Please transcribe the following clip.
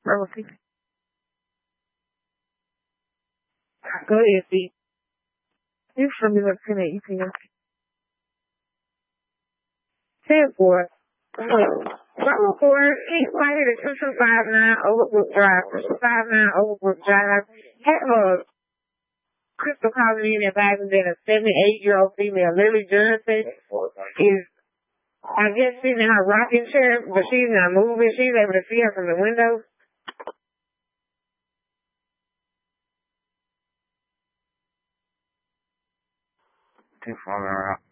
Go ahead, see. You should be looking at you. Say it for it. Go for it. Ain't right at 259 Overbrook Drive. 259 Overbrook Drive. Have a Crystal calling in advising that a 78-year-old female, Lily Johnson, is, I guess, sitting in her rocking chair, but she's not moving. She's able to see her from the window. Too far around.